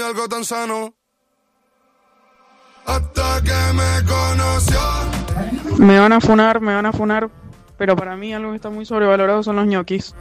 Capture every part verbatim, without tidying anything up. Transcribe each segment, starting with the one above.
algo tan sano. Hasta que me conoció. Me van a funar, me van a funar, pero para mí algo que está muy sobrevalorado son los ñoquis.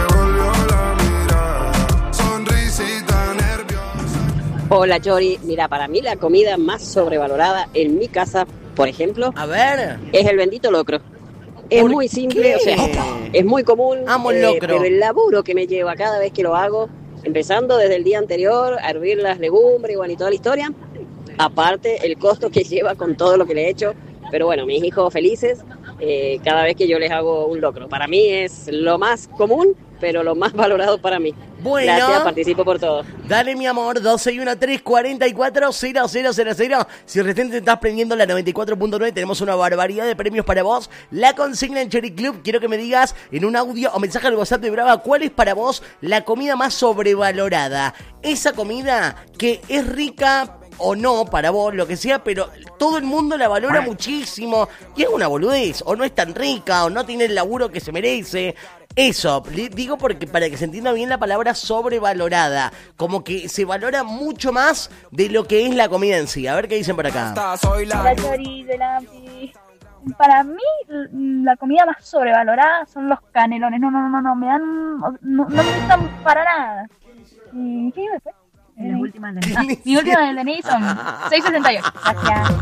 Hola, Chori. Mira, para mí la comida más sobrevalorada en mi casa, por ejemplo, A ver. es el bendito locro. Es ¿Por muy simple, qué? o sea, es muy común, Amo el eh, locro. pero el laburo que me lleva cada vez que lo hago, empezando desde el día anterior a hervir las legumbres y bueno, y toda la historia, aparte el costo que lleva con todo lo que le he hecho, pero bueno, mis hijos felices eh, cada vez que yo les hago un locro. Para mí es lo más común, pero lo más valorado para mí. Bueno. Gracias, participo por todo. Dale, mi amor, dos seis uno tres, cuatro cuatro, cero cero cero cero. Si recién te estás prendiendo la noventa y cuatro punto nueve, tenemos una barbaridad de premios para vos. La consigna en Chori Club. Quiero que me digas en un audio o mensaje al WhatsApp de Brava cuál es para vos la comida más sobrevalorada. Esa comida que es rica o no, para vos, lo que sea, pero todo el mundo la valora muchísimo y es una boludez, o no es tan rica, o no tiene el laburo que se merece. Eso, digo porque para que se entienda bien la palabra sobrevalorada, como que se valora mucho más de lo que es la comida en sí. A ver qué dicen por acá. Hola, Chori de la Ampi. Para mí, la comida más sobrevalorada son los canelones. No, no, no, no, me dan, no, no me gustan para nada. ¿Y qué iba después? Las últimas de ah, mi última del D N I son seis sesenta y ocho. Gracias.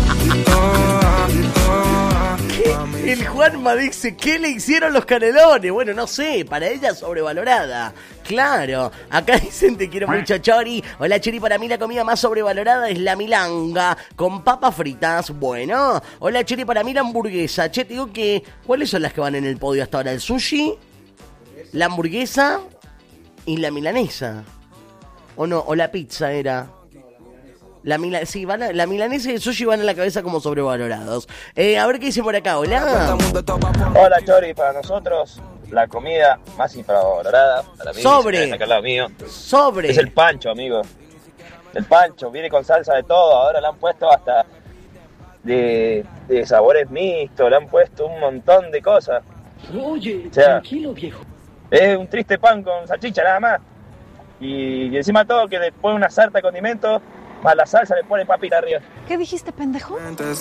¿Qué? El Juanma dice, ¿qué le hicieron los canelones? Bueno, no sé, para ella sobrevalorada. Claro, acá dicen te quiero mucho, Chori. Hola, Chori, para mí la comida más sobrevalorada es la milanga con papas fritas. Bueno, hola, Chori, para mí la hamburguesa. Che, te digo que, ¿cuáles son las que van en el podio hasta ahora? El sushi, la hamburguesa y la milanesa. O no, o la pizza era. La mila, sí, van a, la milanesa y el sushi van a la cabeza como sobrevalorados. Eh, a ver qué dicen por acá, hola. Hola, Chori, para nosotros la comida más infravalorada para mí, sobre acá al lado mío, sobre es el pancho, amigo. El pancho viene con salsa de todo, ahora le han puesto hasta de, de sabores mixtos, le han puesto un montón de cosas. Oye, o sea, tranquilo, viejo. Es un triste pan con salchicha nada más. Y, y encima todo que le pone una sarta de condimentos, más la salsa le pone papita arriba. ¿Qué dijiste, pendejo?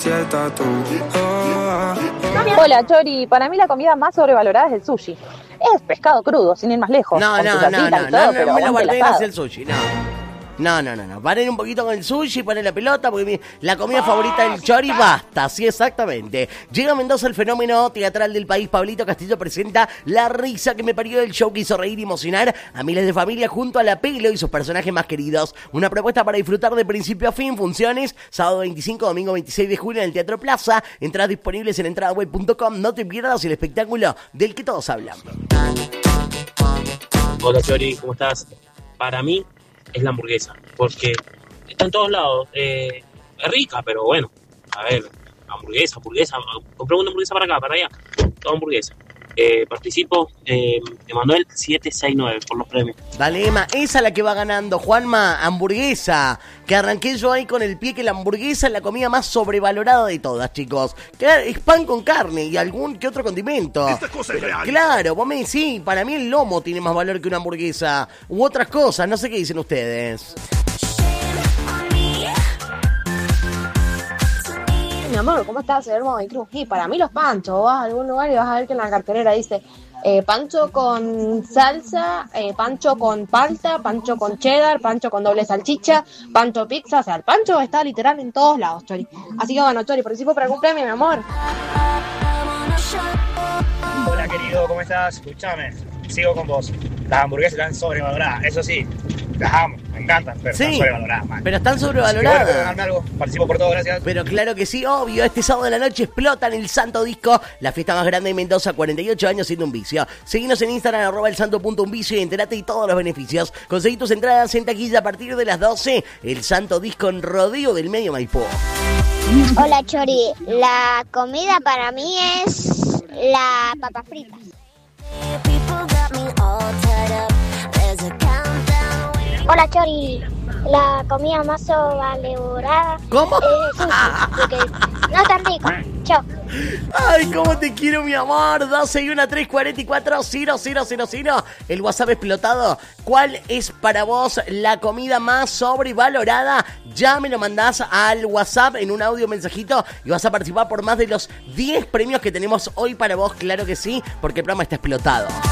Hola, Chori. Para mí la comida más sobrevalorada es el sushi. Es pescado crudo, sin ir más lejos. No, con no, su no, salsita no, y no, todo, no, pero no me lo aguante el guardé asado. hacia el sushi, no. No, no, no, no. Paren un poquito con el sushi, paren la pelota, porque mi, la comida favorita del Chori, basta. Sí, exactamente. Llega a Mendoza el fenómeno teatral del país. Pablito Castillo presenta La risa que me parió, el show que hizo reír y emocionar a miles de familias junto a la Pelo y sus personajes más queridos. Una propuesta para disfrutar de principio a fin. Funciones sábado veinticinco, domingo veintiséis de julio en el Teatro Plaza. Entradas disponibles en entrada web punto com. No te pierdas el espectáculo del que todos hablan. Hola, Chori, ¿cómo estás? Para mí es la hamburguesa, porque está en todos lados. Eh, es rica, pero bueno, a ver, hamburguesa, hamburguesa, compré una hamburguesa para acá, para allá, toda hamburguesa. Eh, participo, eh, Emanuel siete seis nueve por los premios. Dale, Emma, esa es la que va ganando, Juanma, hamburguesa. Que arranqué yo ahí con el pie, que la hamburguesa es la comida más sobrevalorada de todas, chicos. Que es pan con carne y algún que otro condimento. Esta cosa es real. Claro, vos me decís, sí, para mí el lomo tiene más valor que una hamburguesa. U otras cosas, no sé qué dicen ustedes. Mi amor, ¿cómo estás? Hermoso y Cruz. Y para mí los panchos, vas a algún lugar y vas a ver que en la cartelera dice eh, pancho con salsa, eh, pancho con palta, pancho con cheddar, pancho con doble salchicha, pancho pizza. O sea, el pancho está literal en todos lados, Chori. Así que bueno, Chori, participo para algún premio, mi amor. Hola, querido, ¿cómo estás? Escúchame, sigo con vos. Las hamburguesas están sobrevaloradas, eso sí, las amo, me encantan, pero Sí, están sobrevaloradas, man. pero están Así que sobrevaloradas. bueno, ganarme algo, participo por todo, gracias. Pero claro que sí, obvio, este sábado de la noche explotan el Santo Disco, la fiesta más grande de Mendoza, cuarenta y ocho años siendo un vicio. Seguinos en Instagram, arroba el santo punto un vicio y enterate de todos los beneficios. Conseguí tus entradas en taquilla a partir de las doce, el Santo Disco en Rodeo del Medio Maipú. Hola, Chori. La comida para mí es la papa frita. Hola, Chori. La comida más sobrevalorada ¿Cómo? es el sushi, porque no es tan rico. Chao. Ay, cómo te quiero, mi amor. doce y uno, tres cuarenta y cuatro, cero cero cero cero. El WhatsApp explotado. ¿Cuál es para vos la comida más sobrevalorada? Ya me lo mandás al WhatsApp en un audio mensajito y vas a participar por más de los diez premios que tenemos hoy para vos. Claro que sí, porque el programa está explotado.